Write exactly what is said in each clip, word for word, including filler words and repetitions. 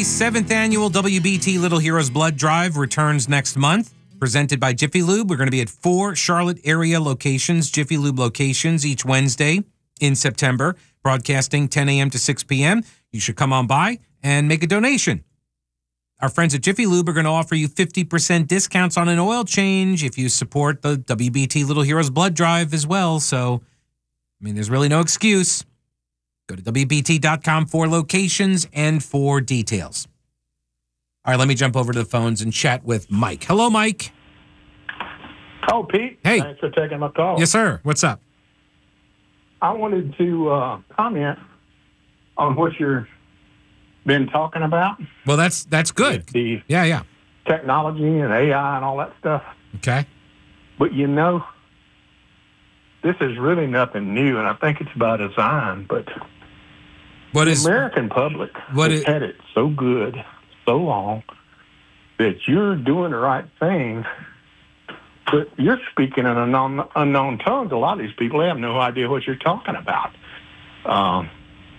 seventh annual W B T Little Heroes Blood Drive returns next month, presented by Jiffy Lube. We're going to be at four Charlotte area locations, Jiffy Lube locations, each Wednesday in September, broadcasting ten a.m. to six p.m. You should come on by and make a donation. Our friends at Jiffy Lube are going to offer you fifty percent discounts on an oil change if you support the W B T Little Heroes Blood Drive as well. So, I mean, there's really no excuse. Go to W B T dot com for locations and for details. All right, let me jump over to the phones and chat with Mike. Hello, Mike. Oh, Pete. Hey. Thanks for taking my call. Yes, sir. What's up? I wanted to uh, comment on what you've been talking about. Well, that's that's good. With the Yeah, yeah. technology and A I and all that stuff. Okay. But, you know, this is really nothing new, and I think it's by design. But What the is American public what has is- had it so good, so long, that you're doing the right thing, but you're speaking in unknown, unknown tongues. A lot of these people, they have no idea what you're talking about. Um,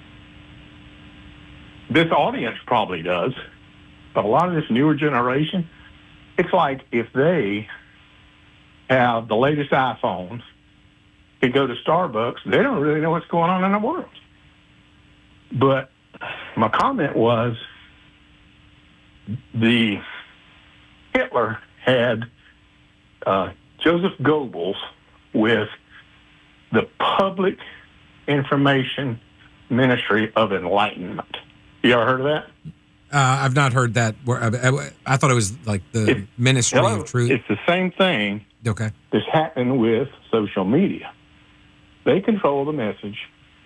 this audience probably does, but a lot of this newer generation, it's like if they have the latest iPhones, can go to Starbucks, they don't really know what's going on in the world. But my comment was, the Hitler had uh, Joseph Goebbels with the Public Information Ministry of Enlightenment. You ever heard of that? Uh, I've not heard that. I, I thought it was like the It- Ministry Hello? of Truth. It's the same thing Okay. that's happening with social media. They control the message,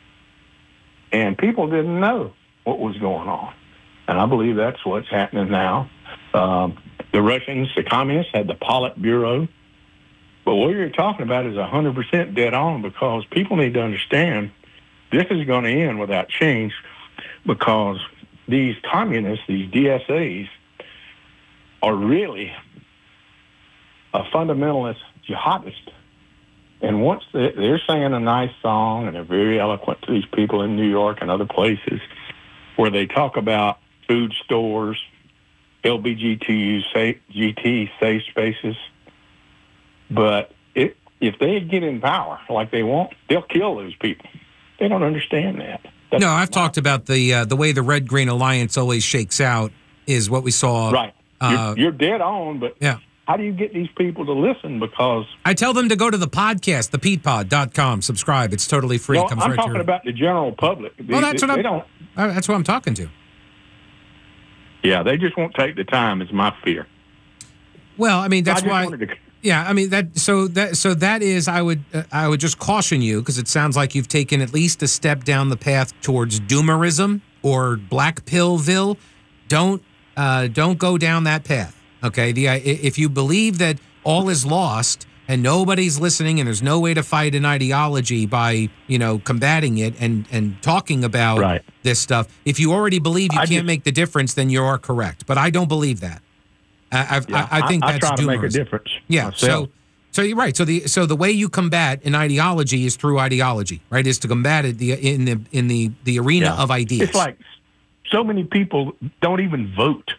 and people didn't know what was going on. And I believe that's what's happening now. Um, the Russians, the communists, had the Politburo. But what you're talking about is one hundred percent dead on, because people need to understand this is going to end without change, because these communists, these D S As, are really a fundamentalist jihadist. And once they, they're singing a nice song and they're very eloquent to these people in New York and other places where they talk about food stores, L B G T, safe, G T, safe spaces. But it, if they get in power like they want, they'll kill those people. They don't understand that. That's No, I've talked about the uh, the way the Red Green Alliance always shakes out is what we saw. Right. Uh, you're, you're dead on, but yeah. how do you get these people to listen? Because I tell them to go to the podcast, the pete pod dot com. Subscribe. It's totally free. no, It comes I'm right talking to your- about the general public. Well, that's they, what I'm. they don't. uh, That's what I'm talking to. Yeah, they just won't take the time. Is my fear. Well, I mean, that's I just why. wanted to- Yeah, I mean that. So that. So that is. I would. Uh, I would just caution you, because it sounds like you've taken at least a step down the path towards doomerism or black pillville. Don't. Uh, don't go down that path. Okay. The if you believe that all is lost and nobody's listening and there's no way to fight an ideology by, you know, combating it and and talking about Right. this stuff. If you already believe you I can't just- make the difference, then you are correct. But I don't believe that. I, I've, Yeah, I, I think I, that's I try to make a doomerism. difference. Yeah. myself. So, so you're right. So the so the way you combat an ideology is through ideology, right? Is to combat it the in the in the the arena Yeah. of ideas. It's like so many people don't even vote.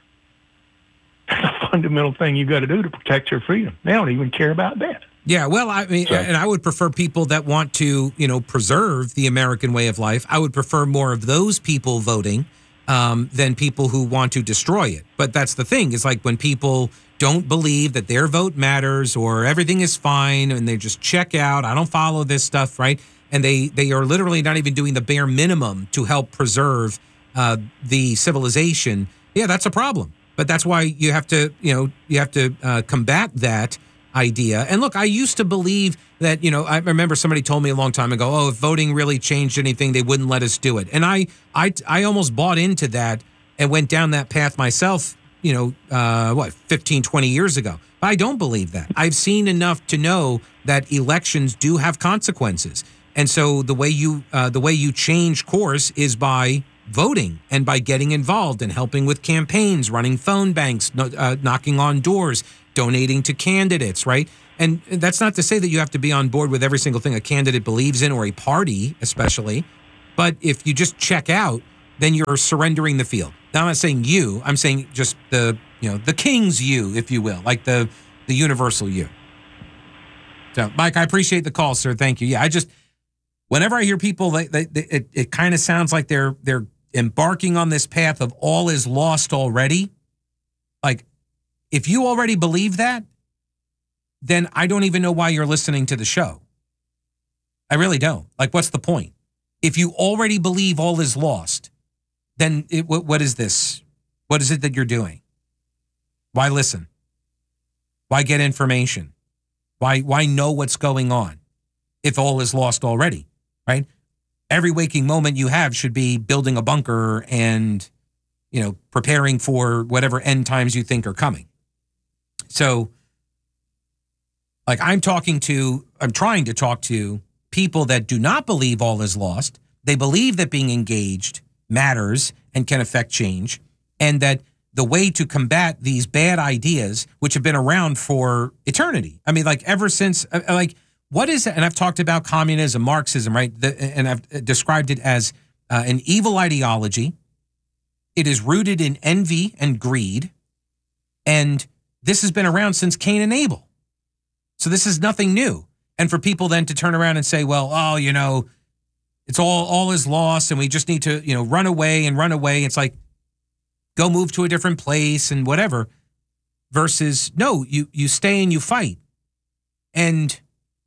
That's a fundamental thing you got to do to protect your freedom. They don't even care about that. Yeah, well, I mean, So- and I would prefer people that want to, you know, preserve the American way of life. I would prefer more of those people voting um, than people who want to destroy it. But that's the thing, is like when people don't believe that their vote matters or everything is fine and they just check out, I don't follow this stuff, right? And they, they are literally not even doing the bare minimum to help preserve uh, the civilization. Yeah, that's a problem. But that's why you have to, you know, you have to uh, combat that idea. And look, I used to believe that, you know, I remember somebody told me a long time ago, oh, if voting really changed anything, they wouldn't let us do it. And I, I, I almost bought into that and went down that path myself, you know, uh, what, fifteen, twenty years ago. But I don't believe that. I've seen enough to know that elections do have consequences. And so the way you, uh, the way you change course is by voting and by getting involved and helping with campaigns, running phone banks, no- uh, knocking on doors, donating to candidates, right? And that's not to say that you have to be on board with every single thing a candidate believes in, or a party especially. But if you just check out, then you're surrendering the field. Now, I'm not saying you. I'm saying just the, you know, the king's you, if you will, like the the universal you. So, Mike, I appreciate the call, sir. Thank you. Yeah, I just, whenever I hear people, they, they, they, it, it kind of sounds like they're they're embarking on this path of all is lost already. Like, if you already believe that, then I don't even know why you're listening to the show. I really don't. Like, what's the point? If you already believe all is lost, then it, what, what is this? What is it that you're doing? Why listen? Why get information? Why why know what's going on if all is lost already, right? Every waking moment you have should be building a bunker and, you know, preparing for whatever end times you think are coming. So, like, I'm talking to, I'm trying to talk to people that do not believe all is lost. They believe that being engaged matters and can affect change, and that the way to combat these bad ideas, which have been around for eternity. I mean, like, ever since, like, what is it? And I've talked about communism, Marxism, right? The, and I've described it as uh, an evil ideology. It is rooted in envy and greed. And this has been around since Cain and Abel. So this is nothing new. And for people then to turn around and say, well, oh, you know, it's all, all is lost and we just need to, you know, run away and run away. It's like, go move to a different place and whatever, versus no, you, you stay and you fight. And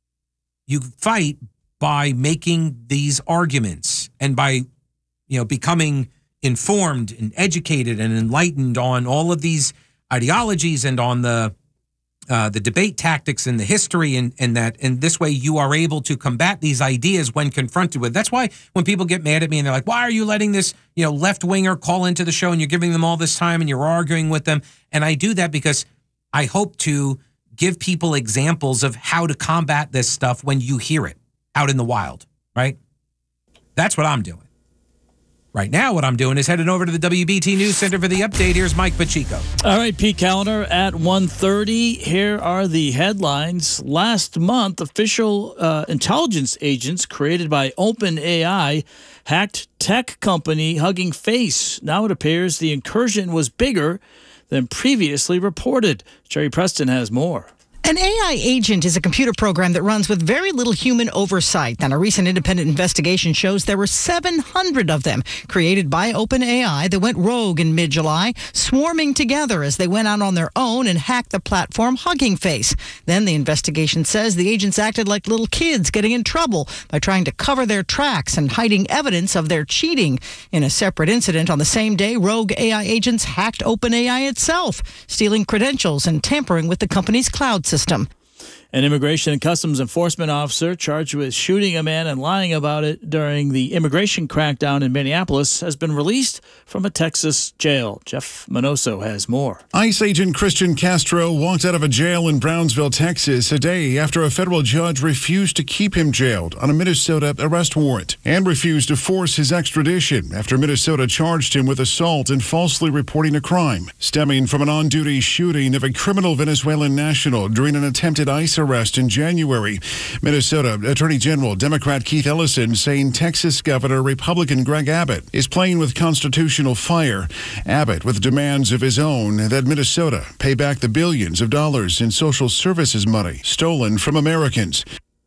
you fight by making these arguments and by, you know, becoming informed and educated and enlightened on all of these ideologies and on the uh, the debate tactics and the history and, and that. And this way you are able to combat these ideas when confronted with. That's why when people get mad at me and they're like, why are you letting this, you know, left winger call into the show and you're giving them all this time and you're arguing with them? And I do that because I hope to give people examples of how to combat this stuff when you hear it out in the wild, right? That's what I'm doing. Right now, what I'm doing is heading over to the W B T News Center for the update. Here's Mike Pacheco. All right, Pete Calendar at one thirty. Here are the headlines. Last month, official uh, intelligence agents created by OpenAI hacked tech company Hugging Face. Now it appears the incursion was bigger than previously reported. Jerry Preston has more. An A I agent is a computer program that runs with very little human oversight. And a recent independent investigation shows there were seven hundred of them created by OpenAI that went rogue in mid-July, swarming together as they went out on their own and hacked the platform Hugging Face. Then the investigation says the agents acted like little kids getting in trouble by trying to cover their tracks and hiding evidence of their cheating. In a separate incident on the same day, rogue A I agents hacked OpenAI itself, stealing credentials and tampering with the company's cloud system. System. An Immigration and Customs Enforcement officer charged with shooting a man and lying about it during the immigration crackdown in Minneapolis has been released from a Texas jail. Jeff Manoso has more. ICE agent Christian Castro walked out of a jail in Brownsville, Texas, a day after a federal judge refused to keep him jailed on a Minnesota arrest warrant and refused to force his extradition after Minnesota charged him with assault and falsely reporting a crime stemming from an on-duty shooting of a criminal Venezuelan national during an attempted ICE arrest in January. Minnesota Attorney General Democrat Keith Ellison saying Texas Governor Republican Greg Abbott is playing with constitutional fire. Abbott with demands of his own that Minnesota pay back the billions of dollars in social services money stolen from Americans.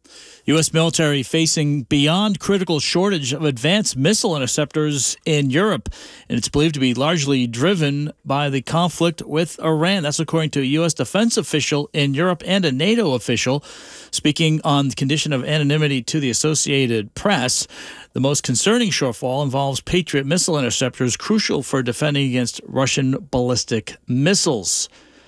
U S military facing beyond critical shortage of advanced missile interceptors in Europe, and it's believed to be largely driven by the conflict with Iran. That's according to a U S defense official in Europe and a NATO official speaking on the condition of anonymity to the Associated Press. The most concerning shortfall involves Patriot missile interceptors crucial for defending against Russian ballistic missiles.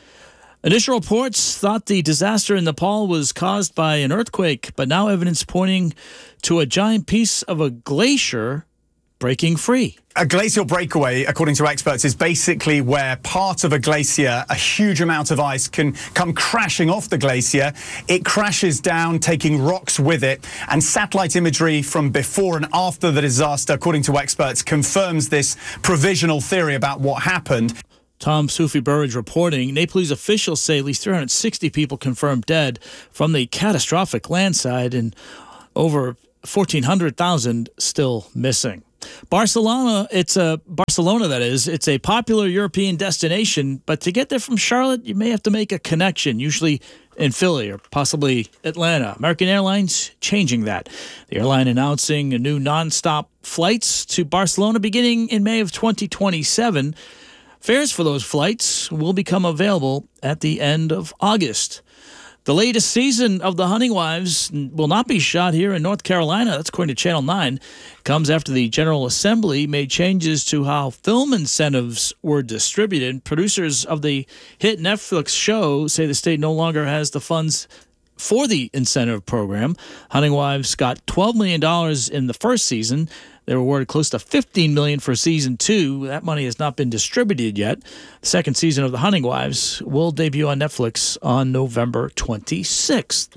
Initial reports thought the disaster in Nepal was caused by an earthquake, but now evidence pointing to a giant piece of a glacier breaking free. A glacial breakaway, according to experts, is basically where part of a glacier, a huge amount of ice, can come crashing off the glacier. It crashes down, taking rocks with it, and satellite imagery from before and after the disaster, according to experts, confirms this provisional theory about what happened. Tom Sufi Burridge reporting. Nepalese officials say at least three hundred sixty people confirmed dead from the catastrophic landslide and over fourteen hundred thousand still missing. Barcelona, it's a Barcelona that is. It's a popular European destination, but to get there from Charlotte, you may have to make a connection, usually in Philly or possibly Atlanta. American Airlines changing that. The airline announcing a new nonstop flights to Barcelona beginning in May of twenty twenty-seven. Fares for those flights will become available at the end of August. The latest season of The Hunting Wives will not be shot here in North Carolina. That's according to Channel nine. It comes after the General Assembly made changes to how film incentives were distributed. Producers of the hit Netflix show say the state no longer has the funds for the incentive program. Hunting Wives got twelve million dollars in the first season. They were awarded close to fifteen million dollars for season two. That money has not been distributed yet. The second season of The Hunting Wives will debut on Netflix on November twenty-sixth.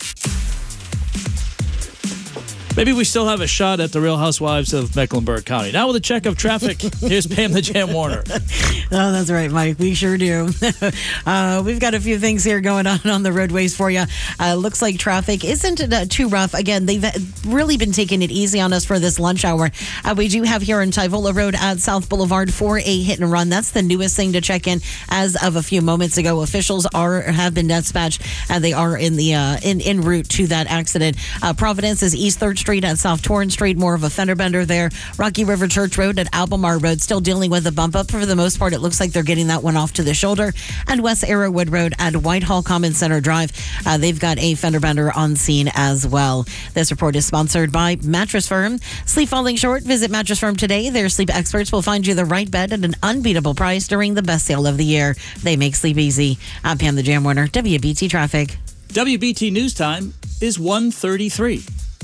Maybe we still have a shot at the Real Housewives of Mecklenburg County. Now with a check of traffic, here's Pam the Jam Warner. Oh, that's right, Mike. We sure do. uh, we've got a few things here going on on the roadways for you. Uh, looks like traffic isn't uh, too rough. Again, they've really been taking it easy on us for this lunch hour. Uh, we do have here in Tyvola Road at South Boulevard for a hit and run. That's the newest thing to check in as of a few moments ago. Officials are have been dispatched, and they are in the uh, in en route to that accident. Uh, Providence is East third Street at South Torrance Street, more of a fender bender there. Rocky River Church Road at Albemarle Road, still dealing with a bump up. For the most part, it looks like they're getting that one off to the shoulder. And West Arrowwood Road at Whitehall Common Center Drive, uh, they've got a fender bender on scene as well. This report is sponsored by Mattress Firm. Sleep falling short? Visit Mattress Firm today. Their sleep experts will find you the right bed at an unbeatable price during the best sale of the year. They make sleep easy. I'm Pam the Jam Warner, W B T Traffic. W B T News Time is one thirty-three.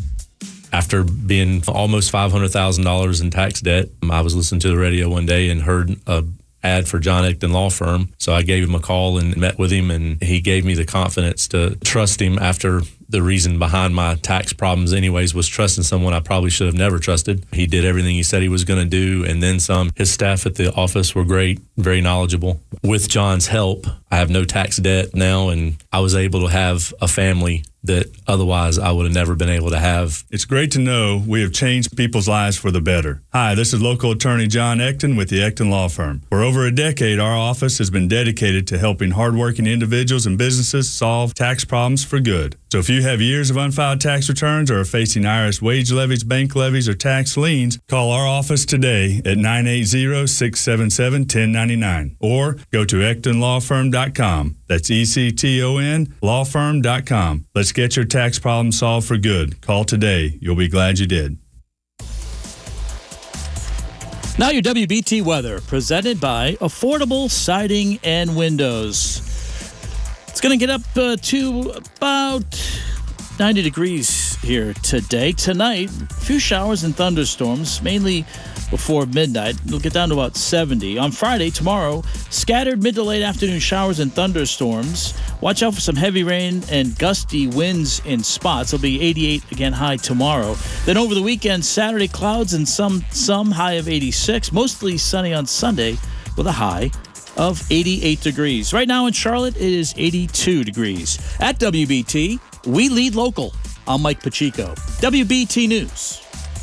After being almost five hundred thousand dollars in tax debt, I was listening to the radio one day and heard a ad for John Ecton Law Firm. So I gave him a call and met with him, and he gave me the confidence to trust him after the reason behind my tax problems anyways was trusting someone I probably should have never trusted. He did everything he said he was going to do, and then some. His staff at the office were great, very knowledgeable. With John's help, I have no tax debt now, and I was able to have a family that otherwise I would have never been able to have. It's great to know we have changed people's lives for the better. Hi, this is local attorney John Ecton with the Ecton Law Firm. For over a decade, our office has been dedicated to helping hardworking individuals and businesses solve tax problems for good. So if you have years of unfiled tax returns or are facing I R S wage levies, bank levies, or tax liens, call our office today at nine eight zero, six seven seven, one zero nine nine or go to ecton law firm dot com. That's E C T O N law firm dot com. Let's get your tax problem solved for good. Call today. You'll be glad you did. Now your W B T weather, presented by Affordable Siding and Windows. It's going to get up uh, to about ninety degrees here today. Tonight, a few showers and thunderstorms, mainly before midnight. It'll get down to about seventy. On Friday, tomorrow, scattered mid to late afternoon showers and thunderstorms. Watch out for some heavy rain and gusty winds in spots. It'll be eighty-eight again high tomorrow. Then over the weekend, Saturday, clouds and some some high of eighty-six. Mostly sunny on Sunday with a high of eighty-eight degrees. Right now in Charlotte, it is eighty-two degrees. At W B T, we lead local. I'm Mike Pacheco. W B T News.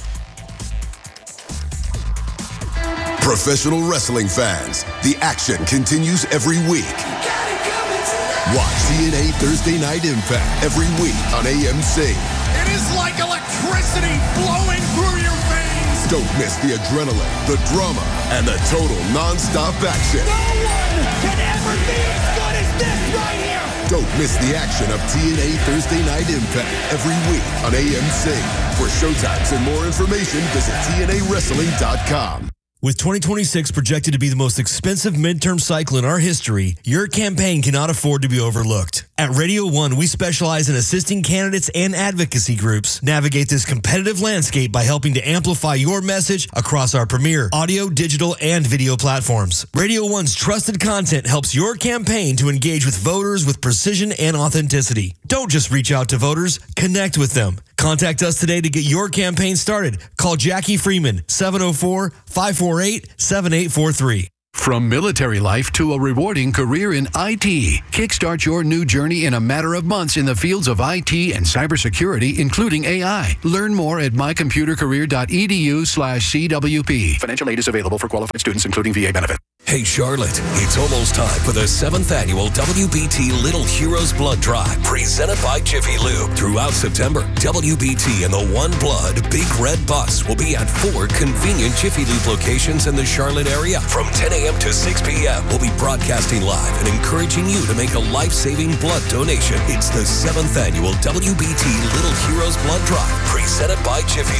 Professional wrestling fans, the action continues every week. Watch T N A Thursday Night Impact every week on A M C. It is like electricity flowing through your veins. Don't miss the adrenaline, the drama, and the total non-stop action. No one can ever be as good as this right here. Don't miss the action of T N A Thursday Night Impact every week on A M C. For showtimes and more information, visit T N A wrestling dot com. With twenty twenty-six projected to be the most expensive midterm cycle in our history, your campaign cannot afford to be overlooked. At Radio One, we specialize in assisting candidates and advocacy groups navigate this competitive landscape by helping to amplify your message across our premier audio, digital, and video platforms. Radio One's trusted content helps your campaign to engage with voters with precision and authenticity. Don't just reach out to voters, connect with them. Contact us today to get your campaign started. Call Jackie Freeman, seven oh four, five four eight, seven eight four three. From military life to a rewarding career in I T. Kickstart your new journey in a matter of months in the fields of I T and cybersecurity, including A I. Learn more at mycomputercareer.edu slash CWP. Financial aid is available for qualified students, including V A benefit. Hey Charlotte, it's almost time for the seventh annual W B T Little Heroes Blood Drive, presented by Jiffy Lube. Throughout September, W B T and the One Blood Big Red Bus will be at four convenient Jiffy Lube locations in the Charlotte area. From ten a.m. to six p.m., we'll be broadcasting live and encouraging you to make a life-saving blood donation. It's the seventh annual W B T Little Heroes Blood Drive, presented by Jiffy